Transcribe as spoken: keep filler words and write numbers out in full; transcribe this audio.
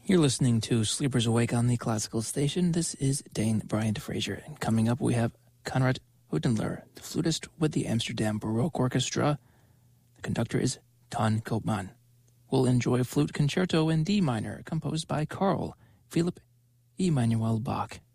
You're listening to Sleepers Awake on the Classical Station. This is Dane Bryant Fraser. And coming up, we have Konrad Hüttendler, the flutist with the Amsterdam Baroque Orchestra. The conductor is Ton Koopman. We'll enjoy Flute Concerto in D minor, composed by Carl Philipp Emanuel Bach.